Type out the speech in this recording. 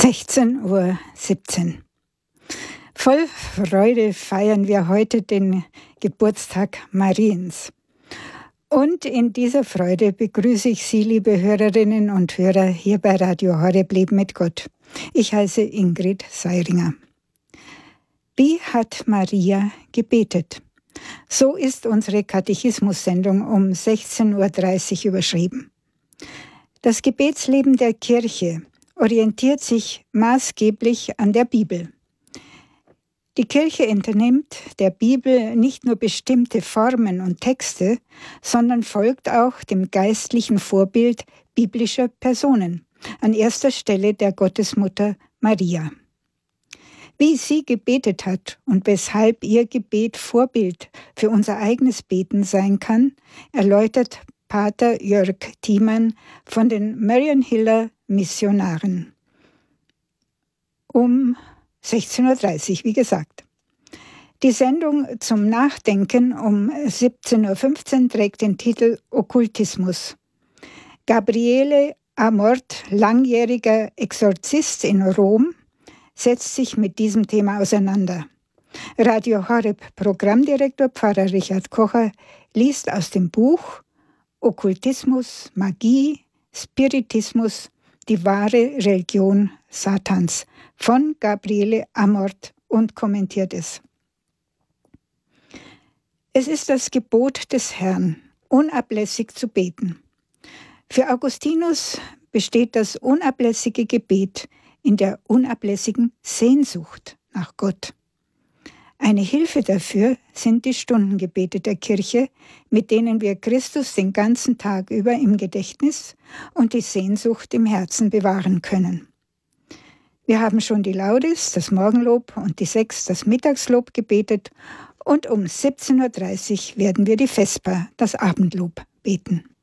16:17 Uhr. Voll Freude feiern wir heute den Geburtstag Mariens. Und in dieser Freude begrüße ich Sie, liebe Hörerinnen und Hörer, hier bei Radio Horeb Leben mit Gott. Ich heiße Ingrid Seiringer. Wie hat Maria gebetet? So ist unsere Katechismus-Sendung um 16:30 Uhr überschrieben. Das Gebetsleben der Kirche orientiert sich maßgeblich an der Bibel. Die Kirche entnimmt der Bibel nicht nur bestimmte Formen und Texte, sondern folgt auch dem geistlichen Vorbild biblischer Personen, an erster Stelle der Gottesmutter Maria. Wie sie gebetet hat und weshalb ihr Gebet Vorbild für unser eigenes Beten sein kann, erläutert Pater Jörg Thiemann von den Marianhiller Missionaren. Um 16:30 Uhr, wie gesagt. Die Sendung zum Nachdenken um 17:15 Uhr trägt den Titel Okkultismus. Gabriele Amort, langjähriger Exorzist in Rom, setzt sich mit diesem Thema auseinander. Radio Horeb Programmdirektor Pfarrer Richard Kocher liest aus dem Buch Okkultismus, Magie, Spiritismus, die wahre Religion Satans von Gabriele Amort und kommentiert es. Es ist das Gebot des Herrn, unablässig zu beten. Für Augustinus besteht das unablässige Gebet in der unablässigen Sehnsucht nach Gott. Eine Hilfe dafür sind die Stundengebete der Kirche, mit denen wir Christus den ganzen Tag über im Gedächtnis und die Sehnsucht im Herzen bewahren können. Wir haben schon die Laudes, das Morgenlob und die 6, das Mittagslob gebetet und um 17:30 Uhr werden wir die Vesper, das Abendlob, beten.